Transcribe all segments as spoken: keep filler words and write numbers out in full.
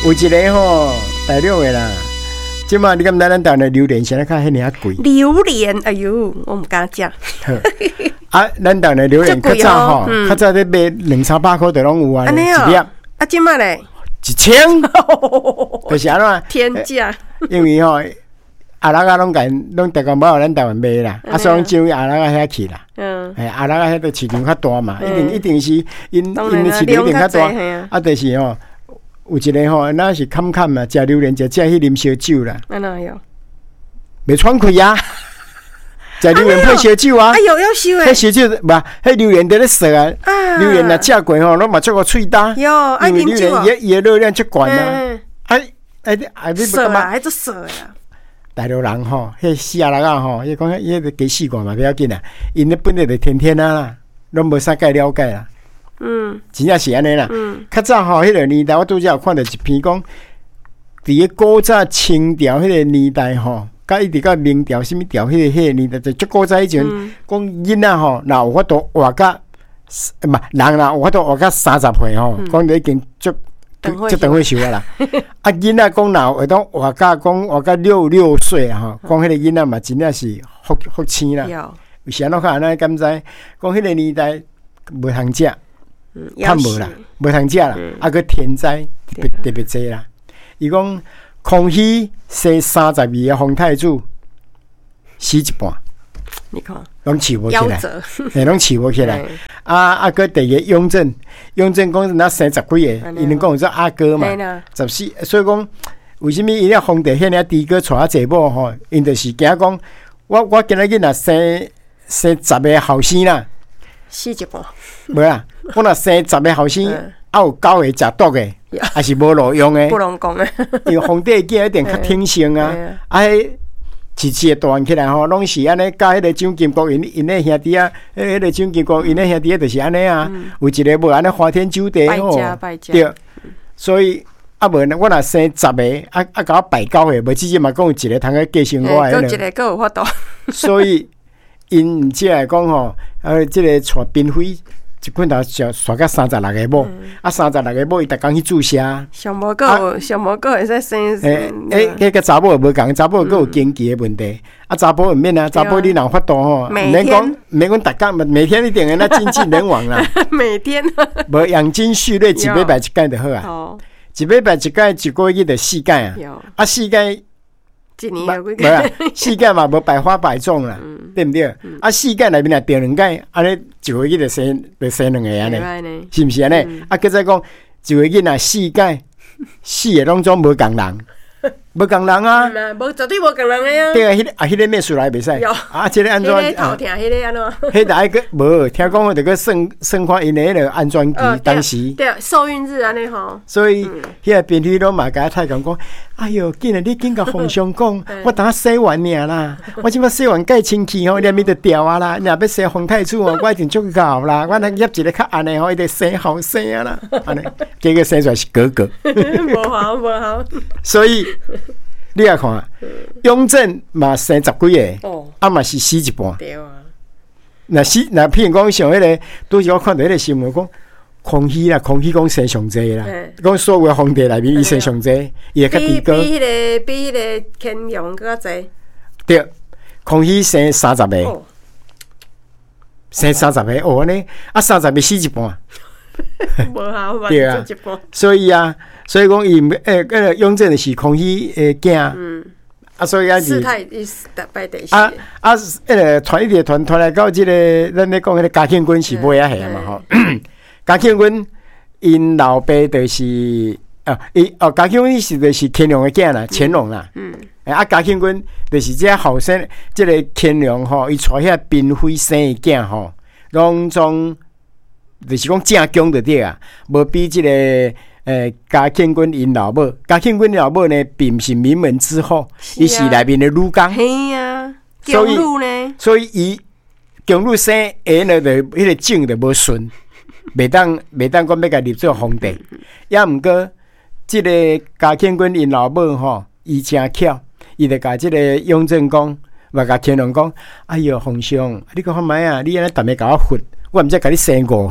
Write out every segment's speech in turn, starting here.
有一个吼大陆的啦，即马你敢知咱台湾的榴莲现在较遐尔贵？ 榴莲，哎呦，我唔敢讲。 啊，咱台湾的榴莲较早吼，较早咧卖两三百块就拢有啊，一粒。 啊，即马咧一千，就是安怎？ 天价。 因为吼。阿拉个拢甲拢大概无互咱台湾卖啦，啊，所以讲上阿拉个遐去啦。嗯，哎，阿拉个迄个市场较大嘛，一定一定是因因的市场一定较大。啊，但是吼，有一个吼，那是坎坎嘛，食榴莲就食迄啉烧酒啦。安那哟？袂喘气啊！食榴莲配烧酒啊！ 哎呦，要烧诶！ 迄烧酒无，迄榴莲在咧说啊。榴莲若食过吼，拢嘛足个喙焦。 哟， 因为榴莲伊伊诶热量足悬啊。哎哎哎，你涩啊，还做涩呀？ 大陆人吼，迄死阿人啊吼，伊讲迄个加死惯嘛，不要紧啦。因咧本来就天天啊啦，拢无啥介了解啦。嗯，真正是安尼啦。嗯，较早吼，迄个年代我拄则有看到一篇讲，伫个古早清朝迄个年代吼，甲一直到明朝什么朝迄个迄个年代，就足古早以前，讲囡仔吼，若有法度活甲，唔人若有法度活甲三十岁吼，讲已经足。即等会收啊啦！啊，囡仔讲闹会当活甲讲活甲六六岁啊吼，讲迄个囡仔嘛真正是福福星啦。有时安怎看安尼敢知？讲迄个年代无通食，较无啦，无通食啦，啊个天灾特别特别济啦。伊讲康熙生三十二个皇太子，死一半。你看，拢起无起来，嘿，拢起无起来。啊啊，个第二个雍正，雍正讲那生十几个，伊能讲有做阿哥嘛，十四。所以讲，为什么伊咧皇帝遐尔低个娶查某吼？因就是惊讲，我我今仔日若生生十个后生啦， 死一半。 无啦，我若生十个后生，啊有九个食毒的，还是无路用的。 不能讲的， 因为皇帝囝一定较天性啊，啊。次次会大起来吼，拢是安尼。甲迄个蒋经国因因迄兄弟啊，迄个蒋经国因迄兄弟就是安尼啊。有一个无安尼花天酒地吼， 对。所以啊无，我若生十个，啊啊，甲我拜九个，无直接嘛讲有一个通个继承我诶。个一个个有法度。 所以因即来讲吼，呃，即个带嫔妃。一捆头就刷到三十六个某，啊，三十六个某伊逐工去注射， 上无够，上无够会使生。 诶诶，迄个查某无共，查某佫有经济的问题，啊，查甫毋免啊，查甫你若法度吼，毋免讲，毋免讲，逐工每天一定个那精尽人亡啦。 每天。 无养精蓄锐，一礼拜一摆就好啊。一礼拜一摆，一个月就四摆啊。啊，四摆。 一年有几个？无啊，四届嘛无百花百种啦，对不对？啊，四届内面若着两届，安尼一个月就生就生两个安尼，是毋是安尼？啊，搁再讲一个月若四届，四个拢总无共人，无共人啊， 无绝对无共人个啊。 对啊，迄个啊，迄个咩数来袂使。啊，即个安怎？ 迄个头听，迄个安怎？ 迄个爱个无听讲，着个算算看因的迄个安全期，当时对受孕日安尼吼。 所以迄个编剧拢嘛甲太监讲。哎哟，竟然你竟甲皇上讲，我等下洗完尔啦，我即摆洗完盖清气吼，连咪就掉啊啦。若要洗皇太子哦，我一定足够啦。我若约一个较安尼吼，伊就生好生啊啦。安尼，结果生出来是哥哥。 无好无好。 所以你来看，雍正嘛生十几个，啊嘛是死一半。对啊。若死，若譬如讲像迄个，拄时我看到迄个新闻讲。康熙啦，康熙讲生上济啦，讲所有皇帝内面伊生上济，伊会较低高。 比比迄个比迄个乾隆更较济。 对，康熙生三十个，生三十个，哦呢，啊三十个死一半。 无好嘛， 对啊，所以啊，所以讲伊诶，嗰个雍正是康熙诶囝。嗯。啊，所以啊是。 世态是摆第四。 啊啊，迄个传一直传传来到即个，咱咧讲迄个嘉庆君是尾仔下嘛吼。嘉庆君因老爸就是啊，伊哦，嘉庆君是就是乾隆的囝啦，乾隆啦。嗯。啊，嘉庆君就是这后生，这个乾隆吼，伊带遐嫔妃生的囝吼，拢总就是讲正宫就对啊，无比这个诶嘉庆君因老母，嘉庆君老母呢，并不是名门之后，伊是内面的女工。 嘿呀，宫女呢？ 所以伊宫女生下呢，就迄个种就无顺。袂当袂当讲要甲立做皇帝，也毋过，即个嘉庆君因老母吼，伊真巧，伊就甲即个雍正讲，或甲乾隆讲，哎哟，皇上，你讲看卖啊，你安尼逐日甲我罰，我毋则甲你生五岁，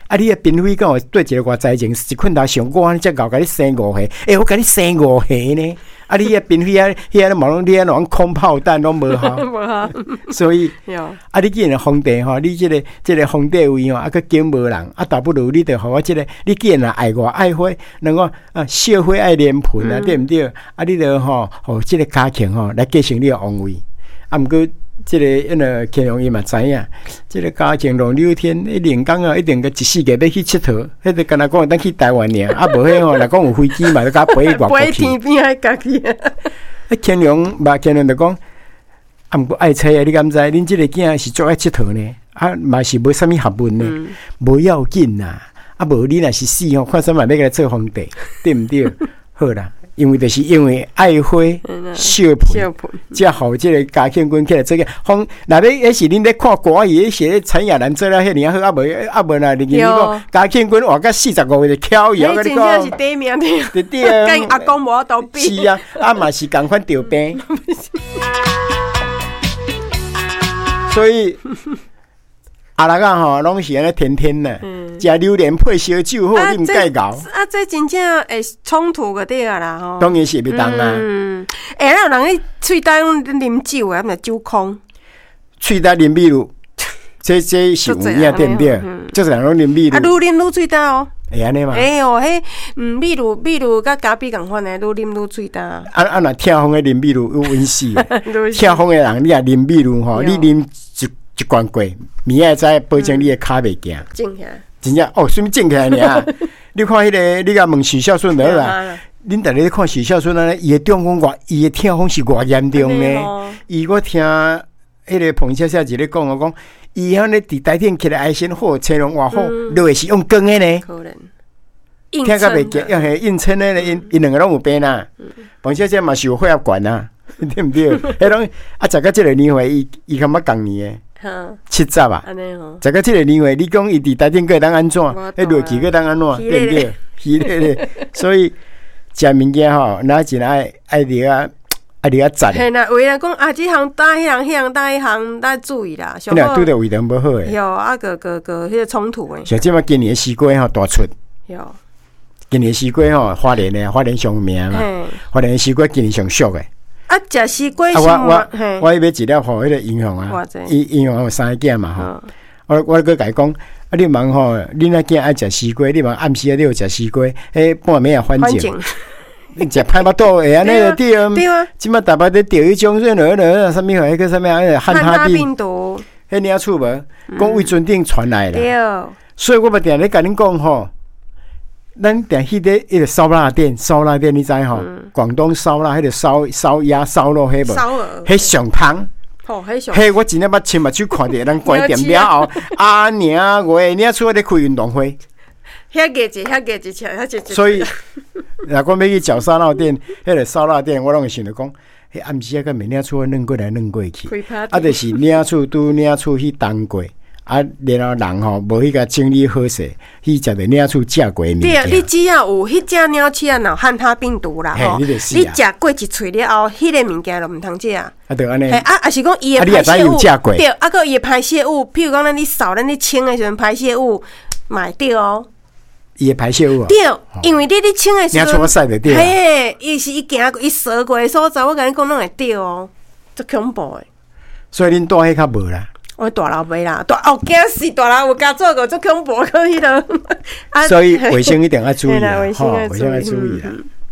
啊，你个嫔妃敢有对一个偌财前一困头上我才搞甲你生五下，诶、欸，我甲你生五下呢。啊，你个嫔妃啊，遐个毛拢你遐拢空炮弹拢无效， 无效。 所以，啊，你既然皇帝吼，你即、这个即、这个皇帝位吼，啊，佮敬无人，啊，倒不如你着互我即、这个，你既然爱我爱花，能够啊，惜花爱莲盆啊，嗯、对毋对？啊，你着吼，吼，即个家庭吼来继承你个王位，啊，毋过。即、这个因为乾隆伊嘛知影，即、这个嘉靖龙六天一连讲啊，一定个一世界要去佚佗，迄个敢若讲当去台湾尔，啊无迄吼，若讲有飞机嘛，就甲飞外国去。飞天边还家己啊！ 乾隆嘛，乾隆就讲，啊毋过爱妻啊，你敢知？恁即个囝是足爱佚佗呢，啊嘛是无啥物学问呢，无、嗯、要紧呐，啊无你若是死吼，看啥嘛要来做皇帝，对毋对？好啦。因为就是因为爱花惜盆，才好即个嘉庆君起来做个方。若要迄是恁咧看歌戏，迄是陈亚兰做了迄尔好，啊无啊无啦，你讲嘉庆君活到四十五岁就翘摇， 你讲真正是第一名的， 对对啊， 跟阿公无得比。 是啊，啊嘛是共款调病，所以。阿拉个吼，拢是安尼天天呐，食榴莲配烧酒好，你毋介搞。 啊，这真正会冲突个对啊啦吼。 当然是袂当啊。 嗯，哎，那有人咧喙内啉酒啊，毋酒空。 喙内啉米露，这这是有影对毋对？就是人拢啉米露。 啊，愈啉愈喙内哦。 会安尼嘛？ 哎哟，迄嗯，米露米露甲咖啡共款诶，愈啉愈喙内。啊啊，若痛风诶啉米露有温死。痛风诶人，你也啉米露吼，你啉一。一罐过，明仔载保证你的骹袂惊。 正起来， 真正哦，什么正起来呢？你看迄、那个，你甲问许孝顺得啦。恁逐日看许孝顺安尼，伊的中风偌，伊的痛风是偌严重呢？伊我听迄个彭小姐姐咧讲，我讲伊安尼伫台顶起来爱心好，青龙偌好，落是用光的呢。可能。听甲袂惊，用系应称的呢，因因两个拢有病啦。彭小姐嘛是有血压管啊，对毋对？迄种啊，食到即个年岁，伊伊感觉共年诶。七十啊，食到即个年岁，你讲伊伫台顶个当安怎？迄落去个当安怎？对不对？是咧，所以食物件吼，那真爱爱伫啊，爱伫啊赞。 嘿啦，有人讲啊，即项打迄项，迄项打迄项，咱注意啦。 你若拄着胃肠无好诶， 有啊个个个迄个冲突诶。 像即马今年诶西瓜吼大出， 有。 今年西瓜吼花莲诶，花莲上名嘛，花莲西瓜今年上俗诶。 啊，食西瓜是嘛？我我我要买一粒互迄个银行啊，伊银行有三个囝嘛吼。我我搁甲伊讲，啊，你问吼，你那囝爱食西瓜，你问暗时啊，你有食西瓜，迄半暝也反正，你食歹巴肚会安尼个对啊？对啊。即马台北咧钓迄种迄落落啥物话，迄个啥物啊？汉他病毒，迄领厝无？讲为尊顶传来啦。所以我嘛定咧甲恁讲吼。咱定迄个迄个烧腊店，烧腊店你知吼？广东烧腊迄个烧烧鸭、烧肉迄无？烧鹅，迄上汤。哦，迄上。迄我真正捌亲目睭看着咱关店了后，啊娘喂，你啊出来咧开运动会。 遐价钱，遐价钱，遐价钱。 所以，若讲要去食烧腊店，迄个烧腊店，我拢会想着讲，迄暗时啊，甲明仔厝弄过来弄过去，啊，就是明仔厝拄明仔厝去当过。啊，然后人吼无迄个精力好势，去食着鸟厝食过物件。 对啊，你只要有迄只鸟鼠啊，脑汉他病毒啦吼，你食过一喙了后，迄个物件就毋通食啊。 啊，对安尼。 啊，啊是讲伊的排泄物，对，啊个伊的排泄物，譬如讲咱你扫咱你清的时阵排泄物，嘛会对哦。 伊的排泄物啊？ 对，因为你你清的时阵， 鸟厝晒得对。 嘿，伊是伊行伊扫过的所在，我甲你讲拢会对哦，足恐怖的。 所以恁住迄较无啦。 我大楼袂啦，大哦惊死大楼有加做个足恐怖个迄落， 所以卫生一定要注意啦，吼，卫生要注意啦。